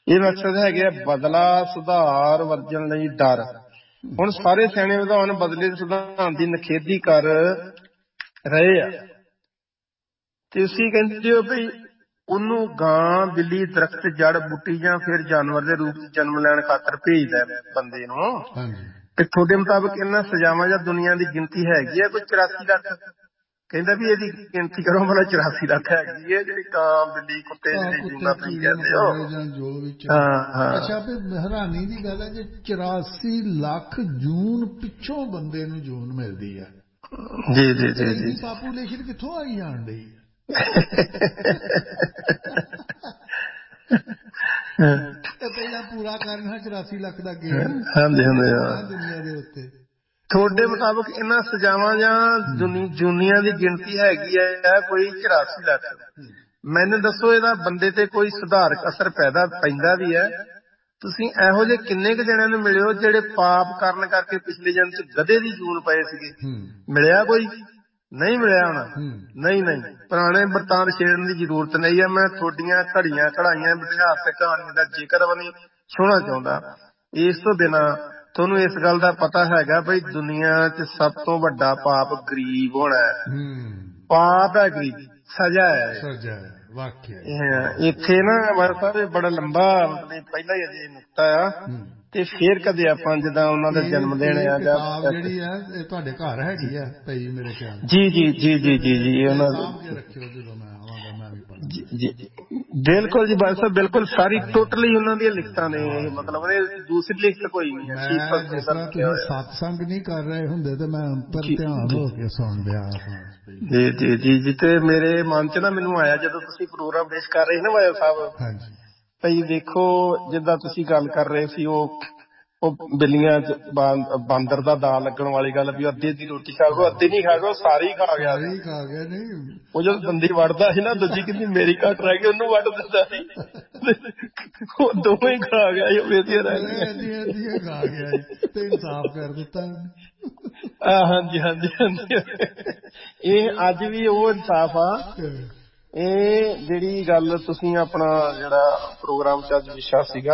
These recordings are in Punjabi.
ਇਹ ਮਕਸਦ ਹੈਗੇ ਆ ਬਦਲਾ, ਸੁਧਾਰ, ਵਰਜਣ ਲਈ ਡਰ। ਹੁਣ ਸਾਰੇ ਸਿਆਣੇ ਵਿਦਵਾਨ ਬਦਲੇ ਸੁਧਾਰ ਦੀ ਨਿਖੇਧੀ ਕਰ ਰਹੇ ਆ। ਤੁਸੀਂ ਕਹਿੰਦੇ ਹੋ ਵੀ ਉਹਨੂੰ ਗਾਂ, ਬਿੱਲੀ, ਦਰਖਤ, ਜੜ ਬੂਟੀ ਜਾਂ ਫਿਰ ਜਾਨਵਰ ਦੇ ਰੂਪ ਚ ਜਨਮ ਲੈਣ ਖਾਤਰ ਭੇਜਦਾ ਬੰਦੇ ਨੂੰ। ਤੇ ਤੁਹਾਡੇ ਮੁਤਾਬਕ ਇਹਨਾਂ ਸਜ਼ਾਵਾਂ ਜਾਂ ਦੁਨੀਆ ਦੀ ਗਿਣਤੀ ਹੈਗੀ ਆ ਕੋਈ 84 ਲੱਖ? ਕਹਿੰਦਾ ਵੀ ਇਹਦੀ ਗਿਣਤੀ ਕਰੋ, ਮਤਲਬ 84 ਲੱਖ ਹੈਗੀ ਹੈ ਜਿਹੜੀ ਕਾਂ, ਬਿੱਲੀ, ਕੁੱਤੇ ਜਿਹੜੀ ਜੂਨਾ ਤੁਸੀਂ ਕਹਿੰਦੇ ਹੋ। ਅੱਛਾ, ਹੈਰਾਨੀ ਦੀ ਗੱਲ ਹੈ ਜੇ 84 ਲੱਖ ਜੂਨ ਪਿੱਛੋਂ ਬੰਦੇ ਨੂੰ ਜੂਨ ਮਿਲਦੀ ਹੈ। ਜੀ ਜੀ ਜੀ ਜੀ। ਪਾਪੂਲੇਸ਼ਨ ਕਿੱਥੋਂ ਆਈ ਜਾਣ ਡਈ? ਪਹਿਲਾਂ ਪੂਰਾ ਕਰਨਾ 84 ਲੱਖ ਦਾ ਗੇਮ ਦੁਨੀਆ ਦੇ ਉੱਤੇ। ਤੁਹਾਡੇ ਮੁਤਾਬਕ ਇਹਨਾਂ ਸਜ਼ਾਵਾਂ ਜਾਂ ਦੁਨੀਆ ਦੀ ਗਿਣਤੀ ਹੈਗੀ ਹੈ ਕੋਈ 84 ਲੱਖ। ਮੈਨੂੰ ਦੱਸੋ ਇਹਦਾ ਬੰਦੇ ਤੇ ਕੋਈ ਸੁਧਾਰਕ ਅਸਰ ਪੈਂਦਾ ਵੀ ਹੈ? ਤੁਸੀਂ ਇਹੋ ਜਿਹੇ ਕਿੰਨੇ ਕੁ ਜਣਿਆਂ ਨੂੰ ਮਿਲਿਓ ਜਿਹੜੇ ਪਾਪ ਕਰਨ ਕਰਕੇ ਪਿਛਲੇ ਜਨਮ ਚ ਗਧੇ ਦੀ ਜੂਨ ਪਏ ਸੀਗੇ? ਮਿਲਿਆ ਕੋਈ? ਨਹੀਂ ਮਿਲਿਆ ਹੋਣਾ। ਨਹੀਂ ਪੁਰਾਣੇ ਬਰਤਾਂਤ ਛੇੜਨ ਦੀ ਜ਼ਰੂਰਤ ਨਹੀਂ ਹੈ। ਮੈਂ ਤੁਹਾਡੀਆਂ ਘੜੀਆਂ ਘੜਾਈਆਂ ਇਤਿਹਾਸਕ ਕਹਾਣੀਆਂ ਦਾ ਜ਼ਿਕਰ ਵੀ ਨਹੀਂ ਸੁਣਨਾ ਚਾਹੁੰਦਾ। ਇਸ ਤੋਂ ਬਿਨਾਂ ਤੁਹਾਨੂੰ ਇਸ ਗੱਲ ਦਾ ਪਤਾ ਹੈਗਾ ਬਈ ਦੁਨੀਆ ਚ ਸਭ ਤੋਂ ਵੱਡਾ ਪਾਪ ਗਰੀਬ ਹੋਣਾ ਹੈ। ਪਾਪ ਹੈ ਗਰੀਬ, ਸਜ਼ਾ ਹੈ ਇੱਥੇ ਨਾ। ਹਮਾਰੇ ਸਾਹਿਬ ਬੜਾ ਲੰਬਾ ਮਤਲਬ ਪਹਿਲਾਂ ਹੀ ਅਜੇ ਨੁਕਤਾ ਆ, ਤੇ ਫੇਰ ਕਦੇ ਆਪਾਂ ਜਿੱਦਾਂ ਉਹਨਾਂ ਦਾ ਜਨਮ ਦਿਨ ਆ ਜਾਂ ਜਿਹੜੀ ਆ ਇਹ ਤੁਹਾਡੇ ਘਰ ਹੈਗੀ ਆ ਪਈ ਮੇਰੇ ਖਿਆਲ। ਜੀ ਜੀ ਜੀ ਜੀ ਜੀ ਜੀ ਉਹਨਾਂ ਰੱਖਿਓ ਜਦੋਂ ਮੈਂ ਆਵਾਂਗਾ ਮੈਂ ਵੀ ਪੜ੍ਹਾਂ। ਜੀ ਬਿਲਕੁਲ ਜੀ ਬਾਈ ਸਾਹਿਬ, ਬਿਲਕੁਲ ਸਾਰੀ ਟੋਟਲੀ ਉਹਨਾਂ ਦੀਆਂ ਲਿਖਤਾਂ ਨੇ। ਮਤਲਬ ਦੂਸਰੀ ਲਿਖਤ ਕੋਈ ਨਹੀਂ ਹੈ। ਜਿਸ ਤਰ੍ਹਾਂ ਤੁਸੀਂ ਸਤਸੰਗ ਨਹੀਂ ਕਰ ਰਹੇ ਹੁੰਦੇ ਤੇ ਮੈਂ ਅੰਤਰ ਧਿਆਨ ਹੋ ਕੇ ਸੁਣ ਰਿਹਾ। ਜੀ ਜੀ ਜੀ ਜੀ। ਤੇ ਮੇਰੇ ਮਨ ਚ ਨਾ ਮੈਨੂੰ ਆਇਆ ਜਦੋਂ ਤੁਸੀਂ ਪ੍ਰੋਗਰਾਮ ਪੇਸ਼ ਕਰ ਰਹੇ ਨਾ ਬਾਈ ਸਾਹਿਬ, ਭਈ ਦੇਖੋ ਜਿੱਦਾਂ ਤੁਸੀਂ ਗੱਲ ਕਰ ਰਹੇ ਸੀ ਉਹ ਬਿੱਲੀਆਂ ਚ ਬਾਂਦਰ ਦਾ ਦਾ ਲੱਗਣ ਵਾਲੀ ਗੱਲ ਵੀ ਅੱਧੇ ਦੀ ਰੋਟੀ ਖਾ ਗੋ, ਅੱਧੇ ਨਹੀਂ ਖਾ ਗੋ, ਸਾਰੇ ਹੀ ਖਾ ਗਿਆ। ਉਹ ਜਦੋਂ ਦੰਦੀ ਵੜਦਾ ਸੀ ਨਾ, ਦੂਜੀ ਕਹਿੰਦੀ ਮੇਰੀ ਘੱਟ ਰਹਿ ਗਈ, ਉਹਨੂੰ ਵੱਢ ਦਿੰਦਾ ਸੀ, ਉਹ ਦੋਵੇਂ ਹੀ ਖਾ ਗਿਆ। ਖਾ ਗਿਆ ਤੇ ਇਨਸਾਫ ਕਰ ਦਿੱਤਾ। ਹਾਂਜੀ ਹਾਂਜੀ ਹਾਂਜੀ। ਇਹ ਅੱਜ ਵੀ ਉਹ ਇਨਸਾਫ ਆ। ਇਹ ਜਿਹੜੀ ਗੱਲ ਤੁਸੀਂ ਆਪਣਾ ਜਿਹੜਾ ਪ੍ਰੋਗਰਾਮ ਚ ਅੱਜ ਵਿਸ਼ਾ ਸੀਗਾ,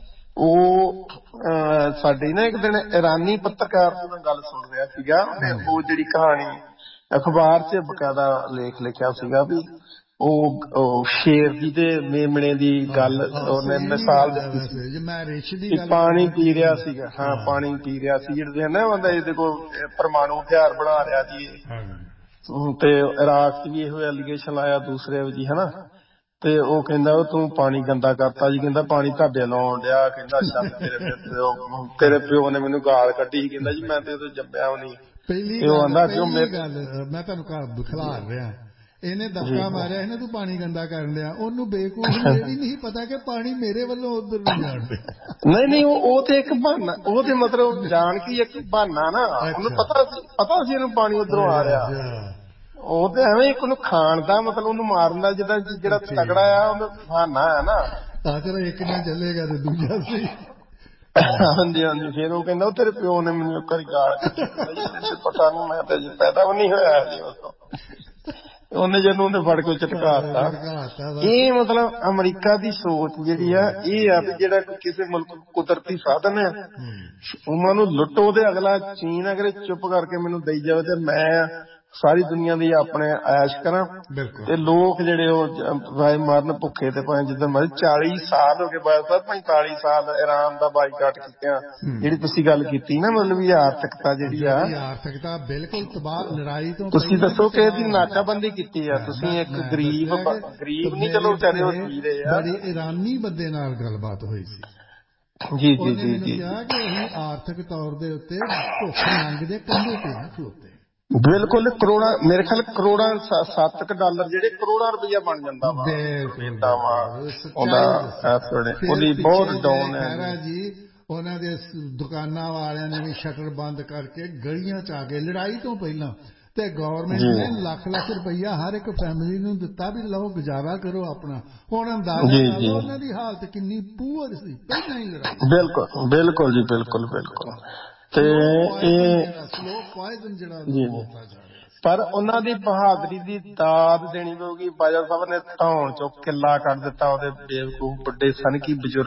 ਉਹ ਸਾਡੀ ਨਾ ਇੱਕ ਦਿਨ ਇਰਾਨੀ ਪੱਤਰਕਾਰ ਦੀ ਮੈਂ ਗੱਲ ਸੁਣ ਰਿਹਾ ਸੀਗਾ। ਉਹ ਜਿਹੜੀ ਕਹਾਣੀ ਅਖਬਾਰ ਚ ਬਕਾਇਦਾ ਲੇਖ ਲਿਖਿਆ ਸੀਗਾ ਵੀ ਉਹ ਸ਼ੇਰ ਦੀ ਤੇ ਮੇਮਣੇ ਦੀ ਗੱਲ ਉਹਨੇ ਮਿਸਾਲ ਦਿੱਤੀ ਸੀ। ਪਾਣੀ ਪੀ ਰਿਹਾ ਸੀਗਾ, ਹਾਂ ਪਾਣੀ ਪੀ ਰਿਹਾ ਸੀ। ਜਿਹੜੇ ਨਾ ਬੰਦਾ ਇਹਦੇ ਕੋਲ ਪਰਮਾਣੂ ਹਥਿਆਰ ਬਣਾ ਰਿਹਾ ਜੀ, ਤੇ ਇਰਾਕ ਚ ਵੀ ਇਹੋ ਐਲੀਗੇਸ਼ਨ ਲਾਇਆ ਦੂਸਰੇ ਵੀ ਜੀ, ਹਨਾ। ਤੇ ਉਹ ਕਹਿੰਦਾ ਉਹ ਤੂੰ ਪਾਣੀ ਗੰਦਾ ਕਰਤਾ ਜੀ। ਕਹਿੰਦਾ ਪਾਣੀ ਤੁਹਾਡੇ ਲਾਉਣ ਡਿਆ। ਕਹਿੰਦਾ ਅੱਛਾ ਤੇਰੇ ਪਿਓ ਨੇ ਮੈਨੂੰ ਗਾਲ ਕੱਢੀ ਸੀ। ਕਹਿੰਦਾ ਜੀ ਮੈਂ ਤੇ ਉਦੋਂ ਜੰਮਿਆ ਵੀ ਨਹੀਂ। ਪਹਿਲੀ ਗੱਲ ਮੈਂ ਤੁਹਾਨੂੰ ਘਰ ਖਿਲਾਰ ਰਿਹਾ, ਇਹਨੇ ਧੱਕਾ ਮਾਰਿਆ ਇਹਨੇ ਤੂੰ ਪਾਣੀ ਗੰਦਾ ਕਰਨ ਡਿਆ। ਉਹਨੂੰ ਬੇਵਕੂਫ ਨੂੰ ਇਹ ਵੀ ਨਹੀਂ ਪਤਾ ਕਿ ਪਾਣੀ ਮੇਰੇ ਵੱਲੋਂ ਉਧਰ ਨੂੰ ਜਾਣ ਡਿਆ। ਨਹੀਂ ਉਹ ਤੇ ਇੱਕ ਬਹਾਨਾ, ਉਹ ਤੇ ਮਤਲਬ ਜਾਣ ਕੇ ਇੱਕ ਬਹਾਨਾ ਨਾ। ਉਹਨੂੰ ਪਤਾ ਸੀ ਇਹਨੂੰ ਪਾਣੀ ਉਧਰੋਂ ਆ ਰਿਹਾ। ਉਹ ਤੇ ਐਵੇਂ ਇੱਕ ਉਹਨੂੰ ਖਾਣ ਦਾ ਮਤਲਬ ਉਹਨੂੰ ਮਾਰਨ ਦਾ ਜਿੱਦਾਂ ਜਿਹੜਾ ਤਗੜਾ ਆ ਉਹਨੂੰ ਬਹਾਨਾ ਹੈ ਨਾ। ਚਲੋ ਇੱਕ ਨਾ ਚੱਲੇਗਾ ਤੇ ਦੂਜਾ ਸਹੀ। ਹਾਂਜੀ ਹਾਂਜੀ। ਫੇਰ ਉਹ ਕਹਿੰਦਾ ਤੇਰੇ ਪਿਓ ਨੇ ਮੈਨੂੰ ਇੱਕ ਵਾਰੀ ਗਾਲ ਕੱਢੀ। ਪਤਾ ਨੀ, ਮੈਂ ਤਾਂ ਪੈਦਾ ਵੀ ਨਹੀਂ ਹੋਇਆ ਜੀ ਉਦੋਂ। ਉਹਨੇ ਜਦੋਂ ਉਹਨੇ ਫੜ ਕੇ ਝਟਕਾਤਾ। ਇਹ ਮਤਲਬ ਅਮਰੀਕਾ ਦੀ ਸੋਚ ਜਿਹੜੀ ਆ ਇਹ ਆ ਵੀ ਜਿਹੜਾ ਕਿਸੇ ਮੁਲਕ ਕੁਦਰਤੀ ਸਾਧਨ ਆ ਉਹਨਾਂ ਨੂੰ ਲੁੱਟੋ ਤੇ ਅਗਲਾ ਚੀਨ ਅਗਰ ਚੁੱਪ ਕਰਕੇ ਮੈਨੂੰ ਦੇਈ ਜਾਵੇ ਤੇ ਮੈਂ ਸਾਰੀ ਦੁਨੀਆ ਦੀ ਆਪਣੇ ਐਸ਼ ਕਰਾਂ। ਤੇ ਲੋਕ ਜਿਹੜੇ ਉਹ ਰਾਏ ਮਾਰਨ ਭੁੱਖੇ ਤੇ ਭਾਵੇਂ ਜਿੱਦਾਂ ਮਰਜ਼ੀ। 40 ਸਾਲ ਹੋ ਗਏ ਬਾਅਦ ਸਾਹਿਬ, 45 ਸਾਲ ਇਰਾਨ ਦਾ ਬਾਈਕਾਟ ਕੀਤਾ। ਜਿਹੜੀ ਤੁਸੀਂ ਗੱਲ ਕੀਤੀ ਨਾ ਮਤਲਬ ਵੀ ਆਰਥਿਕਤਾ ਜਿਹੜੀ ਆ, ਆਰਥਿਕਤਾ ਬਿਲਕੁਲ ਤਬਾਹ। ਲੜਾਈ ਤੋਂ ਤੁਸੀਂ ਦੱਸੋ ਕਿ ਇਹਦੀ ਨਾਕਾਬੰਦੀ ਕੀਤੀ ਆ ਤੁਸੀਂ। ਇੱਕ ਗਰੀਬ ਨਹੀਂ, ਚਲੋ ਵਿਚਾਰੇ ਉਹ ਜੀ ਰਹੇ ਆ। ਬੜੀ ਇਰਾਨੀ ਬੰਦੇ ਨਾਲ ਗੱਲਬਾਤ ਹੋਈ ਸੀ। ਜੀ ਜੀ ਜੀ ਜੀ। ਕਿਹਾ ਕਿ ਅਸੀਂ ਆਰਥਿਕ ਤੌਰ ਦੇ ਉੱਤੇ ਭੁੱਖ ਨੰਗ ਦੇ ਕੰਢੇ ਤੇ ਨਾ ਖਲੋਤੇ। ਬਿਲਕੁਲ ਕਰੋੜਾਂ, ਮੇਰੇ ਖਿਆਲ ਕਰੋੜਾਂ $7 ਜਿਹੜੇ ਕਰੋੜਾਂ ਰੁਪਈਆ ਬਣ ਜਾਂਦਾ ਵਾ। ਉਹਦੀ ਬਹੁਤ ਡਾਊਨ ਹੈ ਜੀ। ਉਹਨਾਂ ਦੇ ਦੁਕਾਨਾਂ ਵਾਲਿਆਂ ਨੇ ਵੀ ਸ਼ਟਰ ਬੰਦ ਕਰਕੇ ਗਲੀਆਂ ਚ ਆ ਗਏ ਲੜਾਈ ਤੋਂ ਪਹਿਲਾਂ। ਤੇ ਗਵਰਨਮੈਂਟ ਨੇ ਲੱਖ ਰੁਪਈਆ ਹਰ ਇੱਕ ਫੈਮਿਲੀ ਨੂੰ ਦਿੱਤਾ ਵੀ ਲਓ ਗੁਜ਼ਾਰਾ ਕਰੋ ਆਪਣਾ। ਹੁਣ ਅੰਦਾਜ਼ਾ ਲਾ ਲਓ ਉਹਨਾਂ ਦੀ ਹਾਲਤ ਕਿੰਨੀ ਪੂਅਰ ਸੀ ਪਹਿਲਾਂ ਹੀ ਲੜਾਈ। ਬਿਲਕੁਲ ਬਿਲਕੁਲ ਜੀ, ਬਿਲਕੁਲ ਬਿਲਕੁਲ। ਤੇ ਇਹ ਸਲੋ ਪੁਆਇਜ਼ਨ ਜਿਹੜਾ ਪਰ ਉਹਨਾਂ ਦੀ ਬਹਾਦਰੀ ਦੀ ਦਾਦ ਦੇਣੀ ਪਊਗੀ। ਬਾਜਵਾ ਸਾਹਿਬ ਨੇ ਧੌਣ ਚੋਂ ਕਿੱਲਾ ਕੱਢ ਦਿੱਤਾ। ਉਹਦੇ ਬੇਵਕੂਫ ਵੱਡੇ ਸਨ ਕੀ ਬਜ਼ੁਰਗ